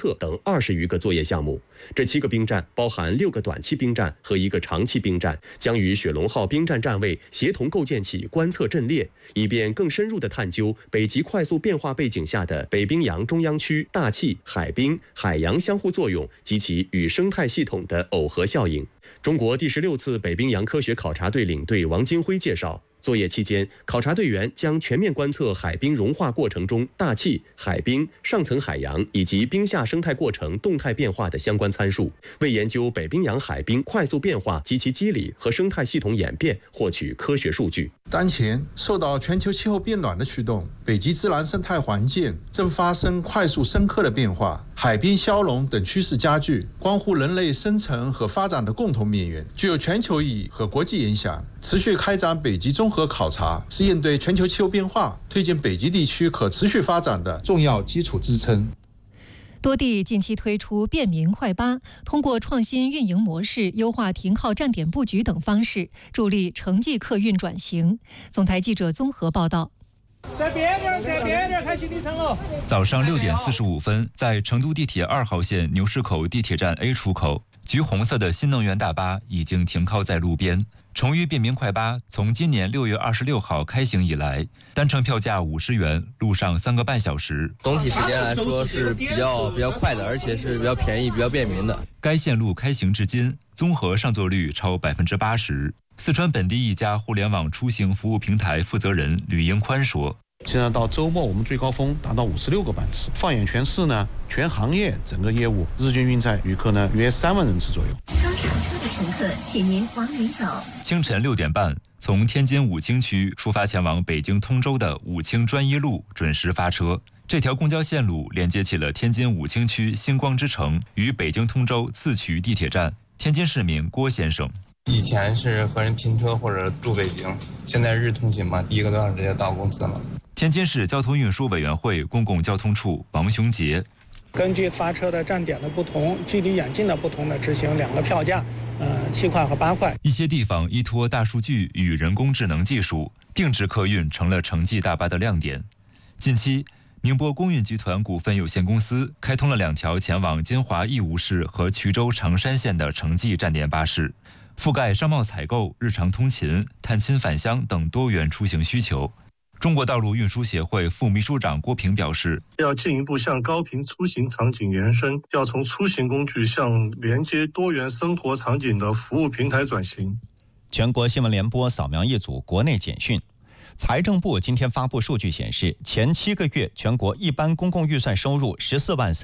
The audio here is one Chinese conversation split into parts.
测等20余个作业项目。这7个兵站包含6个短期兵站和1个长期兵站，将与雪龙号兵站站位协同构建起观测阵列，以便更深入地探究北极快速变化背景下的北冰洋中央区大气、海冰、海洋相互作用及其与生态系统的耦合效应。中国第16次北冰洋科学考察队领队王金辉介绍，作业期间，考察队员将全面观测海冰融化过程中大气、海冰、上层海洋以及冰下生态过程动态变化的相关参数，为研究北冰洋海冰快速变化及其机理和生态系统演变获取科学数据。 当前受到全球气候变暖的驱动，北极自然生态环境正发生快速深刻的变化，海冰消融等趋势加剧，关乎人类生存和发展的共同命运，具有全球意义和国际影响。持续开展北极综合考察，是应对全球气候变化、推进北极地区可持续发展的重要基础支撑。 多地近期推出便民快巴，通过创新运营模式、优化停靠站点布局等方式，助力城际客运转型。总台记者综合报道。 在边边开启里程了。 早上6点45分，在成都地铁2号线牛市口地铁站 A 出口，橘红色的新能源大巴已经停靠在路边。崇渝便民快巴从今年6月26号开行以来，单程票价50元，路上3个半小时。 总体时间来说是比较快的，而且是比较便宜、比较便民的。 该线路开行至今，综合上座率超80%。四川本地一家互联网出行服务平台负责人吕英宽说：“ 现在到周末，我们最高峰达到56个班次。放眼全市呢，全行业整个业务日均运载旅客呢约3万人次左右。 刚上车的乘客，请您往里走。” 清晨6点半，从天津武清区出发前往北京通州的武清专一路准时发车。这条公交线路连接起了天津武清区星光之城与北京通州次渠地铁站。天津市民郭先生：“ 以前是和人拼车或者住北京，现在日通勤嘛，1个多小时就到公司了。” 天津市交通运输委员会公共交通处王雄杰：“ 根据发车的站点的不同、距离远近的不同的执行2个票价，7块和8块。 一些地方依托大数据与人工智能技术，定制客运成了城际大巴的亮点。近期，宁波公运集团股份有限公司开通了2条前往金华义乌市和衢州常山县的城际站点巴士，覆盖商贸采购、日常通勤、探亲返乡等多元出行需求。中国道路运输协会副秘书长郭平表示， 要进一步向高频出行场景延伸，要从出行工具向连接多元生活场景的服务平台转型。 全国新闻联播扫描一组国内简讯。财政部今天发布数据显示，前7个月全国一般公共预算收入14万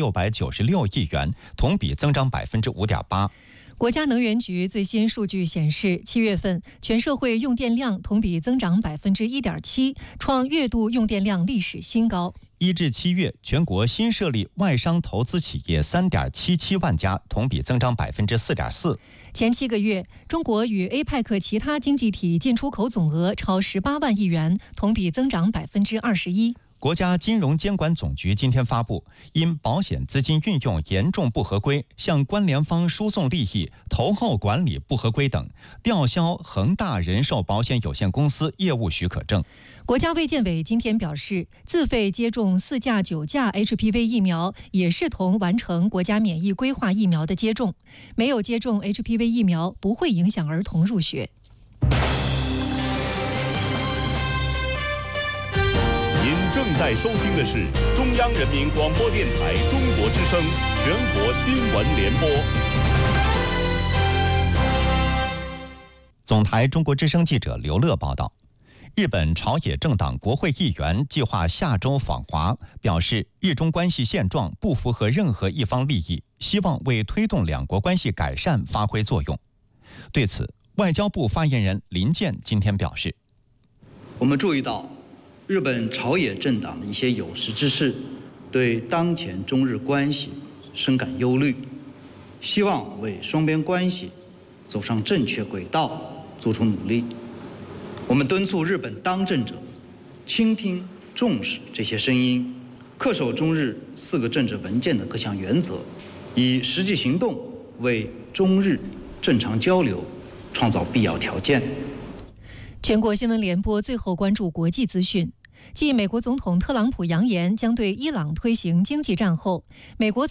3696亿元，同比增长5.8%。 国家能源局最新数据显示，7月份全社会用电量同比增长1.7%，创月度用电量历史新高。 1至7月，全国新设立外商投资企业3.77万家，同比增长4.4%。 前7个月，中国与 APEC 其他经济体进出口总额超18万亿元，同比增长21%。 国家金融监管总局今天发布，因保险资金运用严重不合规、向关联方输送利益、投后管理不合规等，吊销恒大人寿保险有限公司业务许可证。 国家卫健委今天表示，自费接种4价9价 HPV 疫苗也视同完成国家免疫规划疫苗的接种，没有接种 HPV 疫苗不会影响儿童入学。 正在收听的是中央人民广播电台中国之声全国新闻联播。 总台中国之声记者刘乐报道，日本朝野政党国会议员计划下周访华，表示日中关系现状不符合任何一方利益，希望为推动两国关系改善发挥作用。对此，外交部发言人林健今天表示， 我们注意到日本朝野政党的一些有识之士对当前中日关系深感忧虑，希望为双边关系走上正确轨道做出努力。我们敦促日本当政者倾听重视这些声音，恪守中日4个政治文件的各项原则，以实际行动为中日正常交流创造必要条件。 全国新闻联播最后关注国际资讯。继美国总统特朗普扬言将对伊朗推行经济战后，美国